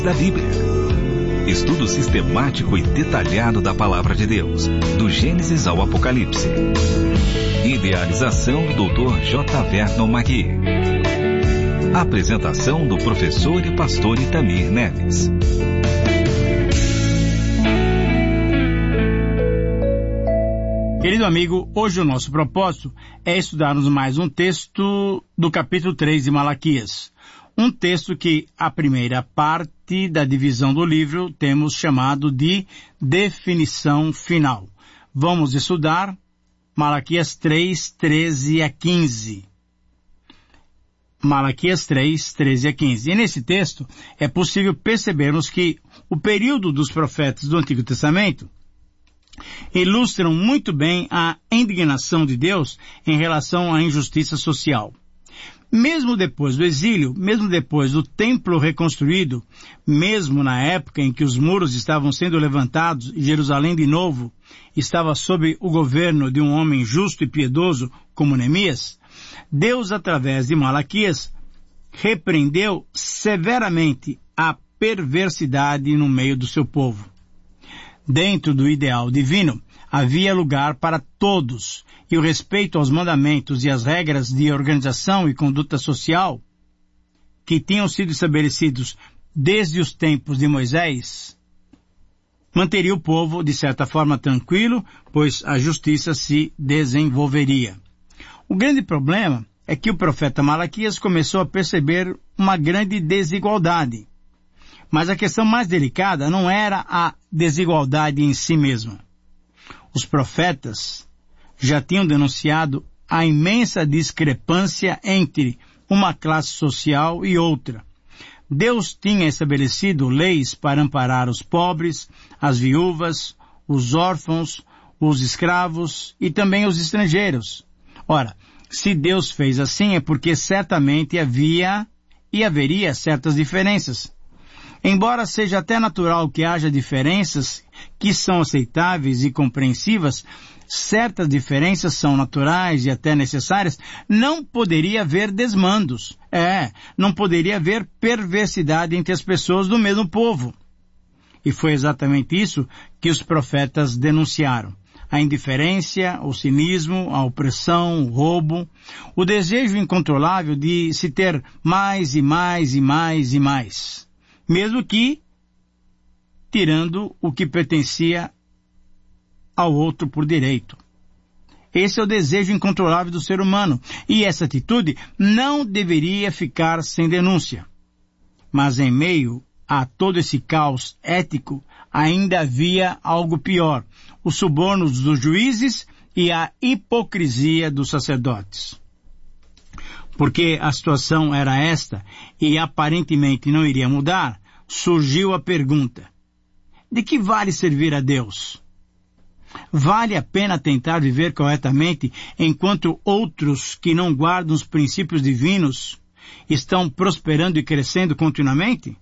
da Bíblia. Estudo sistemático e detalhado da Palavra de Deus, do Gênesis ao Apocalipse. Idealização do Dr. J. Vernon Magui. Apresentação do professor e pastor Itamir Neves. Querido amigo, hoje o nosso propósito é estudarmos mais um texto do capítulo 3 de Malaquias. Um texto que, a primeira parte da divisão do livro, temos chamado de definição final. Vamos estudar Malaquias 3, 13 a 15. Malaquias 3, 13 a 15. E nesse texto é possível percebermos que o período dos profetas do Antigo Testamento ilustram muito bem a indignação de Deus em relação à injustiça social. Mesmo depois do exílio, mesmo depois do templo reconstruído, mesmo na época em que os muros estavam sendo levantados e Jerusalém de novo estava sob o governo de um homem justo e piedoso como Neemias, Deus, através de Malaquias, repreendeu severamente a perversidade no meio do seu povo. Dentro do ideal divino, havia lugar para todos, e o respeito aos mandamentos e às regras de organização e conduta social que tinham sido estabelecidos desde os tempos de Moisés, manteria o povo, de certa forma, tranquilo, pois a justiça se desenvolveria. O grande problema é que o profeta Malaquias começou a perceber uma grande desigualdade. Mas a questão mais delicada não era a desigualdade em si mesma. Os profetas já tinham denunciado a imensa discrepância entre uma classe social e outra. Deus tinha estabelecido leis para amparar os pobres, as viúvas, os órfãos, os escravos e também os estrangeiros. Ora, se Deus fez assim é porque certamente havia e haveria certas diferenças. Embora seja até natural que haja diferenças que são aceitáveis e compreensivas, certas diferenças são naturais e até necessárias, não poderia haver desmandos. Não poderia haver perversidade entre as pessoas do mesmo povo. E foi exatamente isso que os profetas denunciaram. A indiferença, o cinismo, a opressão, o roubo, o desejo incontrolável de se ter mais e mais e mais e mais. Mesmo que tirando o que pertencia ao outro por direito. Esse é o desejo incontrolável do ser humano, e essa atitude não deveria ficar sem denúncia. Mas em meio a todo esse caos ético, ainda havia algo pior: os subornos dos juízes e a hipocrisia dos sacerdotes. Porque a situação era esta, e aparentemente não iria mudar, surgiu a pergunta: de que vale servir a Deus? Vale a pena tentar viver corretamente enquanto outros que não guardam os princípios divinos estão prosperando e crescendo continuamente?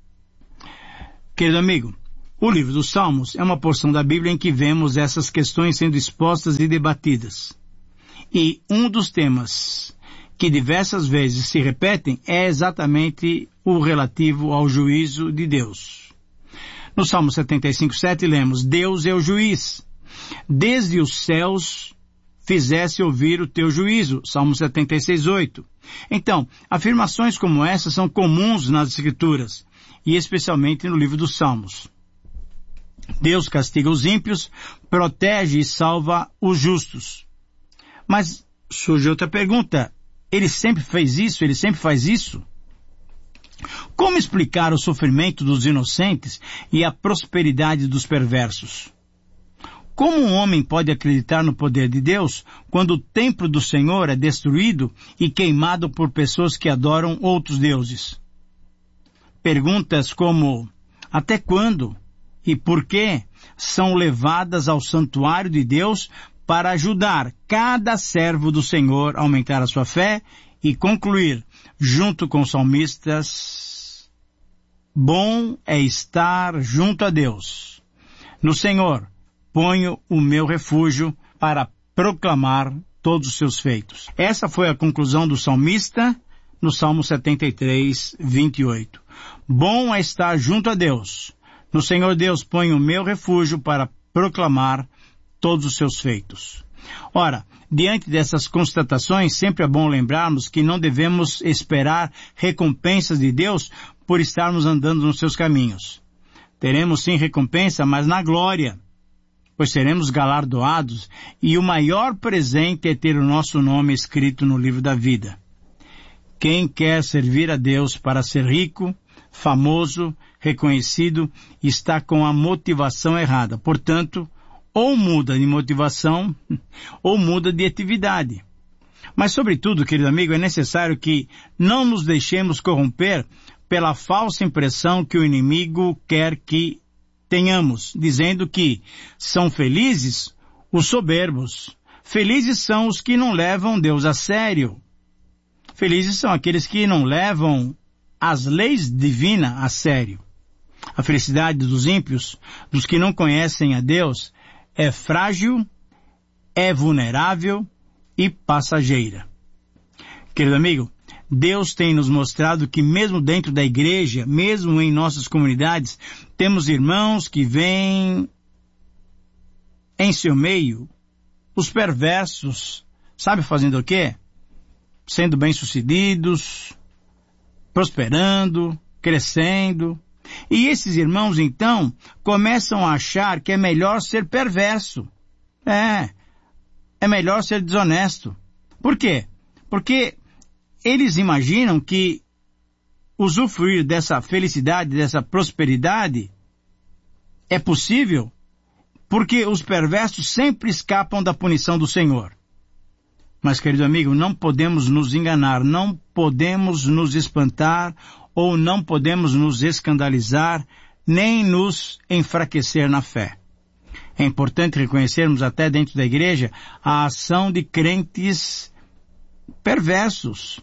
Querido amigo, o livro dos Salmos é uma porção da Bíblia em que vemos essas questões sendo expostas e debatidas. E um dos temas que diversas vezes se repetem é exatamente o relativo ao juízo de Deus. No Salmo 75:7 lemos: Deus é o juiz. Desde os céus fizesse ouvir o teu juízo. Salmo 76:8. Então, afirmações como essas são comuns nas Escrituras, e especialmente no livro dos Salmos. Deus castiga os ímpios, protege e salva os justos. Mas surge outra pergunta: Ele sempre fez isso? Ele sempre faz isso? Como explicar o sofrimento dos inocentes e a prosperidade dos perversos? Como um homem pode acreditar no poder de Deus quando o templo do Senhor é destruído e queimado por pessoas que adoram outros deuses? Perguntas como: até quando e por que são levadas ao santuário de Deus para ajudar cada servo do Senhor a aumentar a sua fé e concluir, junto com os salmistas: bom é estar junto a Deus. No Senhor ponho o meu refúgio para proclamar todos os seus feitos. Essa foi a conclusão do salmista no Salmo 73, 28. Bom é estar junto a Deus. No Senhor Deus ponho o meu refúgio para proclamar todos os seus feitos. Ora, diante dessas constatações, sempre é bom lembrarmos que não devemos esperar recompensas de Deus por estarmos andando nos seus caminhos. Teremos sim recompensa, mas na glória, pois seremos galardoados, e o maior presente é ter o nosso nome escrito no livro da vida. Quem quer servir a Deus para ser rico, famoso, reconhecido, está com a motivação errada. Portanto, ou muda de motivação, ou muda de atividade. Mas, sobretudo, querido amigo, é necessário que não nos deixemos corromper pela falsa impressão que o inimigo quer que tenhamos, dizendo que são felizes os soberbos. Felizes são os que não levam Deus a sério. Felizes são aqueles que não levam as leis divinas a sério. A felicidade dos ímpios, dos que não conhecem a Deus, é frágil, é vulnerável e passageira. Querido amigo, Deus tem nos mostrado que mesmo dentro da igreja, mesmo em nossas comunidades, temos irmãos que veem em seu meio os perversos, sabe fazendo o quê? Sendo bem-sucedidos, prosperando, crescendo. E esses irmãos, então, começam a achar que é melhor ser perverso. É melhor ser desonesto. Por quê? Porque eles imaginam que usufruir dessa felicidade, dessa prosperidade, é possível porque os perversos sempre escapam da punição do Senhor. Mas, querido amigo, não podemos nos enganar, não podemos nos espantar ou não podemos nos escandalizar, nem nos enfraquecer na fé. É importante reconhecermos até dentro da igreja a ação de crentes perversos,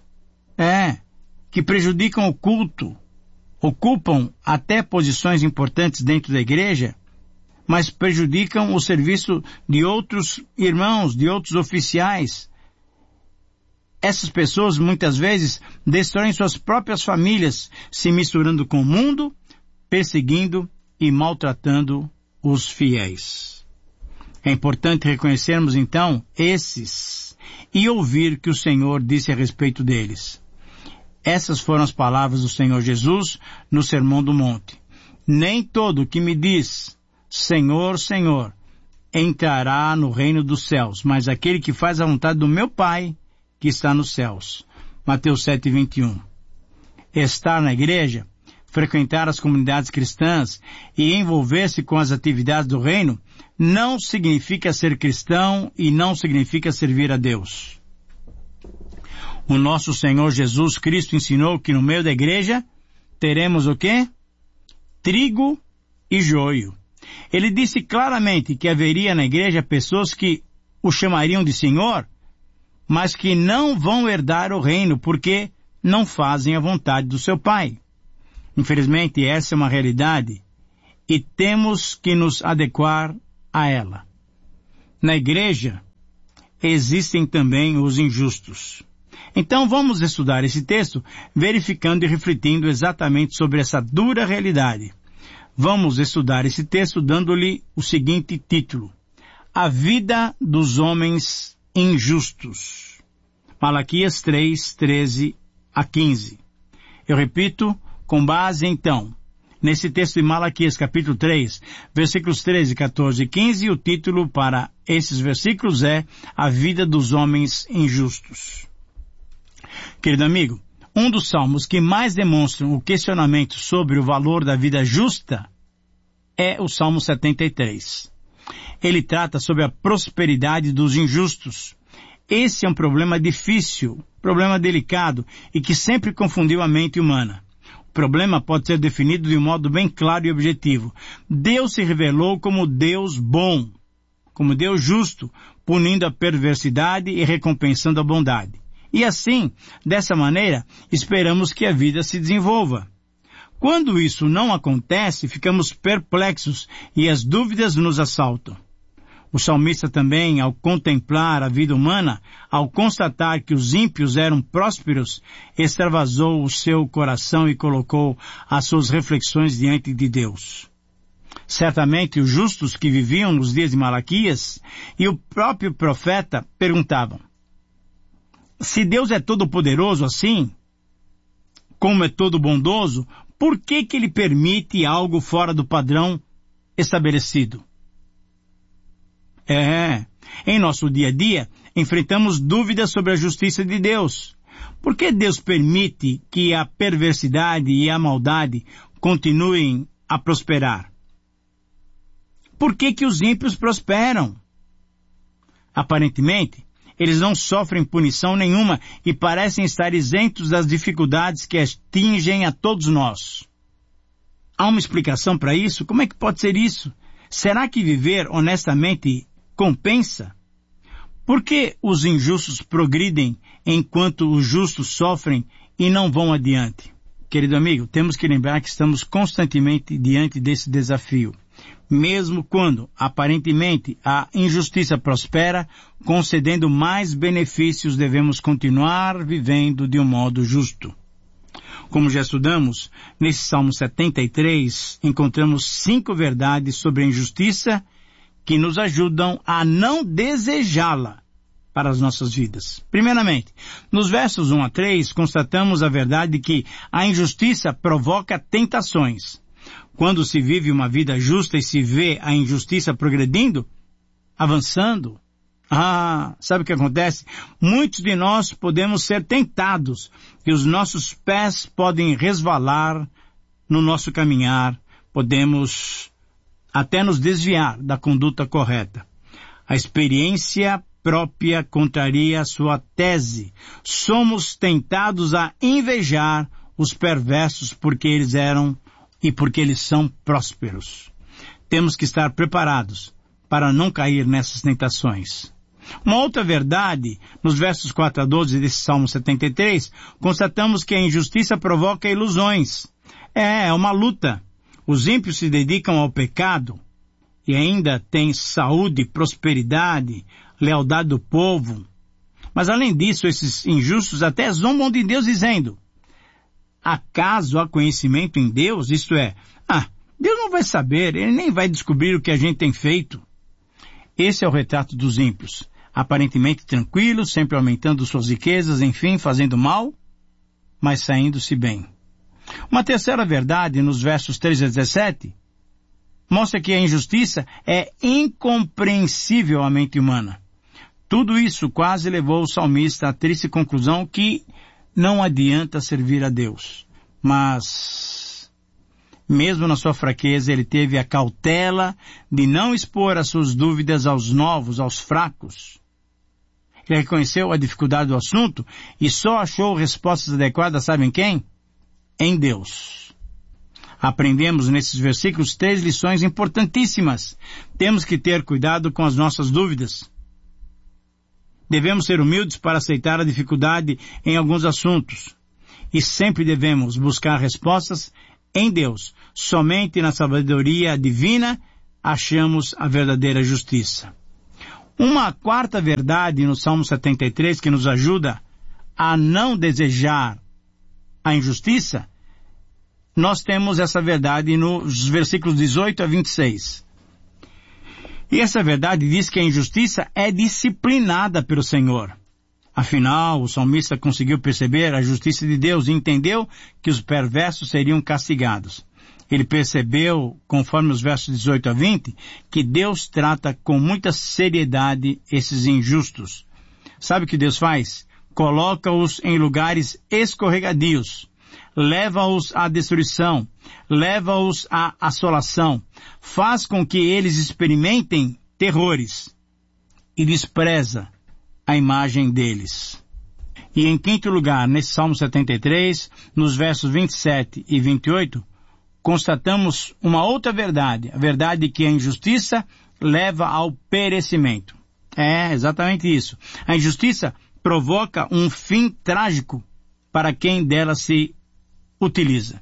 que prejudicam o culto, ocupam até posições importantes dentro da igreja, mas prejudicam o serviço de outros irmãos, de outros oficiais. Essas pessoas muitas vezes destroem suas próprias famílias, se misturando com o mundo, perseguindo e maltratando os fiéis. É importante reconhecermos então esses e ouvir o que o Senhor disse a respeito deles. Essas foram as palavras do Senhor Jesus no Sermão do Monte. Nem todo que me diz, Senhor, Senhor, entrará no reino dos céus, mas aquele que faz a vontade do meu Pai, que está nos céus. Mateus 7:21. Estar na igreja, frequentar as comunidades cristãs e envolver-se com as atividades do reino não significa ser cristão e não significa servir a Deus. O nosso Senhor Jesus Cristo ensinou que no meio da igreja teremos o quê? Trigo e joio. Ele disse claramente que haveria na igreja pessoas que o chamariam de Senhor, mas que não vão herdar o reino porque não fazem a vontade do seu Pai. Infelizmente, essa é uma realidade e temos que nos adequar a ela. Na igreja, existem também os injustos. Então vamos estudar esse texto, verificando e refletindo exatamente sobre essa dura realidade. Vamos estudar esse texto dando-lhe o seguinte título: A vida dos homens injustos. Malaquias 3:13-15. Eu repito, com base então, nesse texto de Malaquias capítulo 3, versículos 13, 14 e 15, o título para esses versículos é A vida dos homens injustos. Querido amigo, um dos salmos que mais demonstram o questionamento sobre o valor da vida justa é o Salmo 73. Ele trata sobre a prosperidade dos injustos. Esse é um problema difícil, problema delicado e que sempre confundiu a mente humana. O problema pode ser definido de um modo bem claro e objetivo. Deus se revelou como Deus bom, como Deus justo, punindo a perversidade e recompensando a bondade. E assim, dessa maneira, esperamos que a vida se desenvolva. Quando isso não acontece, ficamos perplexos e as dúvidas nos assaltam. O salmista também, ao contemplar a vida humana, ao constatar que os ímpios eram prósperos, extravasou o seu coração e colocou as suas reflexões diante de Deus. Certamente os justos que viviam nos dias de Malaquias e o próprio profeta perguntavam: se Deus é todo poderoso assim, como é todo bondoso, por que Ele permite algo fora do padrão estabelecido? Em nosso dia a dia, enfrentamos dúvidas sobre a justiça de Deus. Por que Deus permite que a perversidade e a maldade continuem a prosperar? Por que os ímpios prosperam? Aparentemente, eles não sofrem punição nenhuma e parecem estar isentos das dificuldades que atingem a todos nós. Há uma explicação para isso? Como é que pode ser isso? Será que viver honestamente compensa? Por que os injustos progridem enquanto os justos sofrem e não vão adiante? Querido amigo, temos que lembrar que estamos constantemente diante desse desafio. Mesmo quando, aparentemente, a injustiça prospera, concedendo mais benefícios, devemos continuar vivendo de um modo justo. Como já estudamos, nesse Salmo 73, encontramos 5 verdades sobre a injustiça que nos ajudam a não desejá-la para as nossas vidas. Primeiramente, nos versos 1 a 3, constatamos a verdade de que a injustiça provoca tentações. Quando se vive uma vida justa e se vê a injustiça progredindo, avançando, sabe o que acontece? Muitos de nós podemos ser tentados e os nossos pés podem resvalar no nosso caminhar, podemos até nos desviar da conduta correta. A experiência própria contraria a sua tese. Somos tentados a invejar os perversos porque eles eram e porque eles são prósperos. Temos que estar preparados para não cair nessas tentações. Uma outra verdade, nos versos 4 a 12 desse Salmo 73, constatamos que a injustiça provoca ilusões. É uma luta. Os ímpios se dedicam ao pecado e ainda têm saúde, prosperidade, lealdade do povo. Mas além disso, esses injustos até zombam de Deus dizendo: acaso há conhecimento em Deus? Isto é, Deus não vai saber, Ele nem vai descobrir o que a gente tem feito. Esse é o retrato dos ímpios, aparentemente tranquilos, sempre aumentando suas riquezas, enfim, fazendo mal, mas saindo-se bem. Uma terceira verdade, nos versos 3 a 17, mostra que a injustiça é incompreensível à mente humana. Tudo isso quase levou o salmista à triste conclusão que não adianta servir a Deus. Mas, mesmo na sua fraqueza, ele teve a cautela de não expor as suas dúvidas aos novos, aos fracos. Ele reconheceu a dificuldade do assunto e só achou respostas adequadas, sabem quem? Em Deus. Aprendemos nesses versículos 3 lições importantíssimas. Temos que ter cuidado com as nossas dúvidas. Devemos ser humildes para aceitar a dificuldade em alguns assuntos. E sempre devemos buscar respostas em Deus. Somente na sabedoria divina achamos a verdadeira justiça. Uma quarta verdade no Salmo 73 que nos ajuda a não desejar a injustiça, nós temos essa verdade nos versículos 18 a 26. E essa verdade diz que a injustiça é disciplinada pelo Senhor. Afinal, o salmista conseguiu perceber a justiça de Deus e entendeu que os perversos seriam castigados. Ele percebeu, conforme os versos 18 a 20, que Deus trata com muita seriedade esses injustos. Sabe o que Deus faz? Coloca-os em lugares escorregadios, leva-os à destruição, leva-os à assolação, faz com que eles experimentem terrores e despreza a imagem deles. E em quinto lugar, nesse Salmo 73, nos versos 27 e 28, constatamos uma outra verdade, a verdade de que a injustiça leva ao perecimento. É exatamente isso. A injustiça provoca um fim trágico para quem dela se utiliza.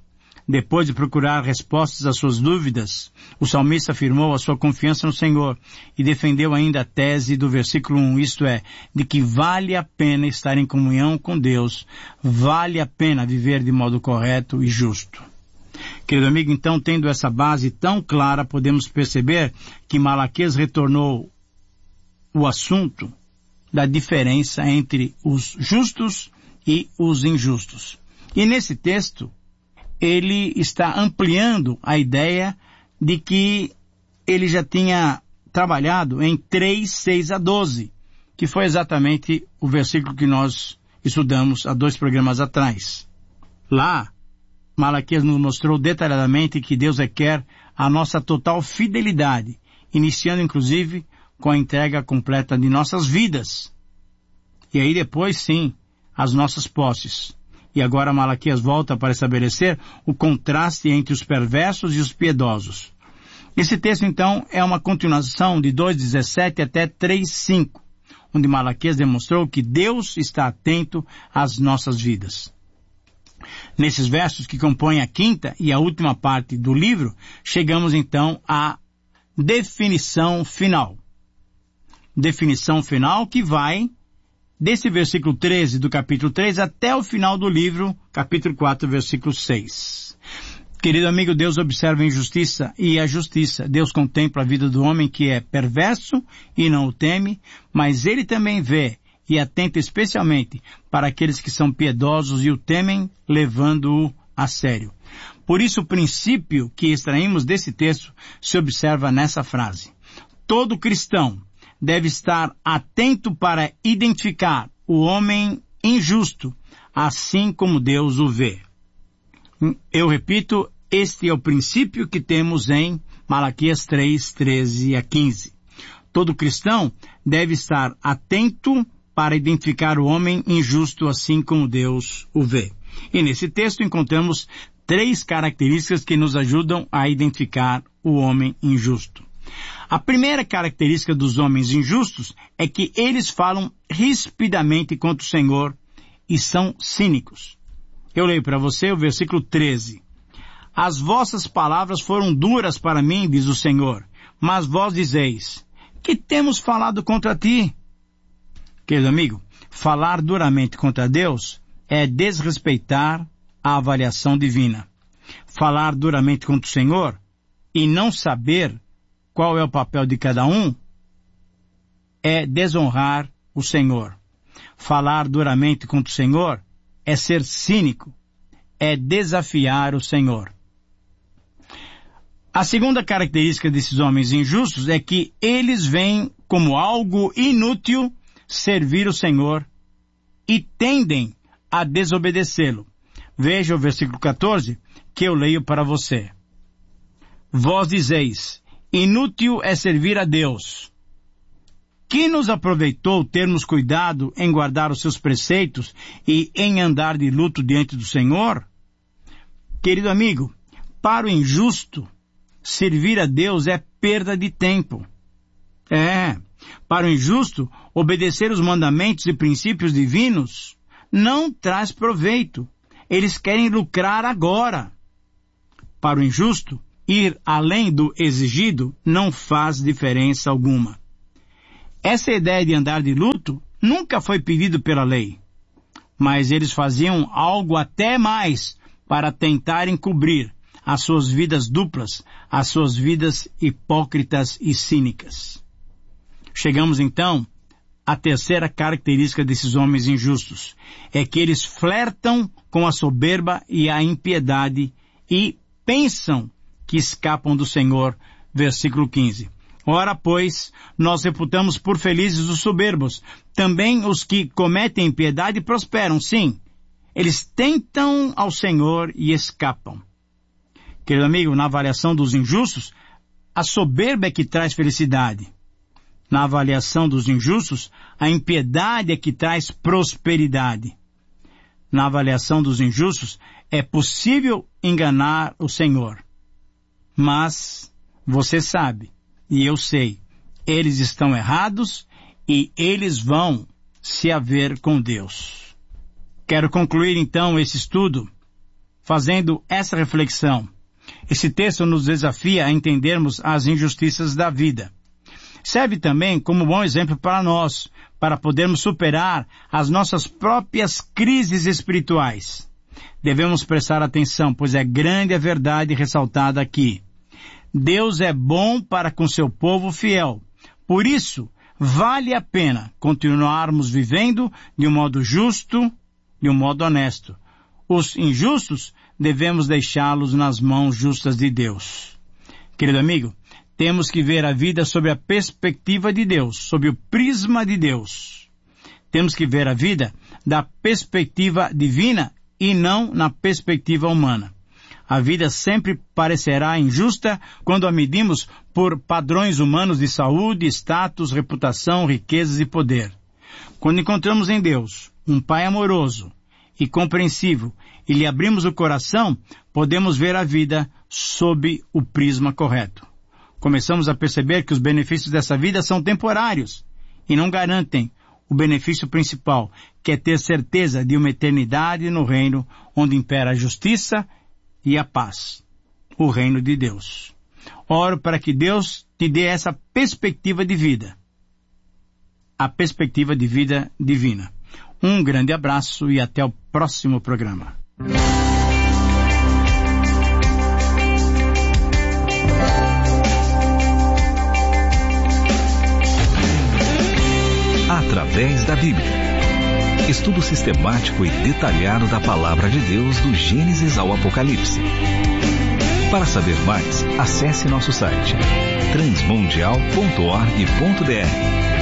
Depois de procurar respostas às suas dúvidas, o salmista afirmou a sua confiança no Senhor e defendeu ainda a tese do versículo 1, isto é, de que vale a pena estar em comunhão com Deus, vale a pena viver de modo correto e justo. Querido amigo, então, tendo essa base tão clara, podemos perceber que Malaquias retornou o assunto da diferença entre os justos e os injustos. E nesse texto, ele está ampliando a ideia de que ele já tinha trabalhado em 3, 6 a 12, que foi exatamente o versículo que nós estudamos há 2 programas atrás. Lá, Malaquias nos mostrou detalhadamente que Deus requer a nossa total fidelidade, iniciando inclusive com a entrega completa de nossas vidas. E aí depois, sim, as nossas posses. E agora Malaquias volta para estabelecer o contraste entre os perversos e os piedosos. Esse texto, então, é uma continuação de 2:17 até 3:5, onde Malaquias demonstrou que Deus está atento às nossas vidas. Nesses versos que compõem a quinta e a última parte do livro, chegamos então à definição final. Definição final que vai desse versículo 13 do capítulo 3 até o final do livro, capítulo 4, versículo 6. Querido amigo, Deus observa a injustiça e a justiça. Deus contempla a vida do homem que é perverso e não o teme, mas ele também vê e atenta especialmente para aqueles que são piedosos e o temem, levando-o a sério. Por isso, o princípio que extraímos desse texto se observa nessa frase. Todo cristão deve estar atento para identificar o homem injusto, assim como Deus o vê. Eu repito, este é o princípio que temos em Malaquias 3, 13 a 15. Todo cristão deve estar atento para identificar o homem injusto, assim como Deus o vê. E nesse texto encontramos 3 características que nos ajudam a identificar o homem injusto. A primeira característica dos homens injustos é que eles falam rispidamente contra o Senhor e são cínicos. Eu leio para você o versículo 13. As vossas palavras foram duras para mim, diz o Senhor, mas vós dizeis, que temos falado contra ti? Querido amigo, falar duramente contra Deus é desrespeitar a avaliação divina. Falar duramente contra o Senhor e não saber qual é o papel de cada um é desonrar o Senhor. Falar duramente contra o Senhor é ser cínico, é desafiar o Senhor. A segunda característica desses homens injustos é que eles veem como algo inútil servir o Senhor e tendem a desobedecê-lo. Veja o versículo 14 que eu leio para você. Vós dizeis, inútil é servir a Deus. Que nos aproveitou termos cuidado em guardar os seus preceitos e em andar de luto diante do Senhor? Querido amigo, para o injusto, servir a Deus é perda de tempo. Para o injusto, obedecer os mandamentos e princípios divinos não traz proveito. Eles querem lucrar agora. Para o injusto, ir além do exigido não faz diferença alguma. Essa ideia de andar de luto nunca foi pedido pela lei, mas eles faziam algo até mais para tentar encobrir as suas vidas duplas, as suas vidas hipócritas e cínicas. Chegamos então à terceira característica desses homens injustos, é que eles flertam com a soberba e a impiedade e pensam que escapam do Senhor, versículo 15. Ora, pois, nós reputamos por felizes os soberbos. Também os que cometem impiedade prosperam, sim. Eles tentam ao Senhor e escapam. Querido amigo, na avaliação dos injustos, a soberba é que traz felicidade. Na avaliação dos injustos, a impiedade é que traz prosperidade. Na avaliação dos injustos, é possível enganar o Senhor. Mas você sabe, e eu sei, eles estão errados e eles vão se haver com Deus. Quero concluir então esse estudo fazendo essa reflexão. Esse texto nos desafia a entendermos as injustiças da vida. Serve também como bom exemplo para nós, para podermos superar as nossas próprias crises espirituais. Devemos prestar atenção, pois é grande a verdade ressaltada aqui. Deus é bom para com seu povo fiel. Por isso, vale a pena continuarmos vivendo de um modo justo, de um modo honesto. Os injustos devemos deixá-los nas mãos justas de Deus. Querido amigo, temos que ver a vida sob a perspectiva de Deus, sob o prisma de Deus. Temos que ver a vida da perspectiva divina e não na perspectiva humana. A vida sempre parecerá injusta quando a medimos por padrões humanos de saúde, status, reputação, riquezas e poder. Quando encontramos em Deus um Pai amoroso e compreensivo e lhe abrimos o coração, podemos ver a vida sob o prisma correto. Começamos a perceber que os benefícios dessa vida são temporários e não garantem o benefício principal, que é ter certeza de uma eternidade no reino onde impera a justiça e a paz, o reino de Deus. Oro para que Deus te dê essa perspectiva de vida, a perspectiva de vida divina. Um grande abraço e até o próximo programa. Através da Bíblia. Estudo sistemático e detalhado da Palavra de Deus do Gênesis ao Apocalipse. Para saber mais, acesse nosso site transmundial.org.br.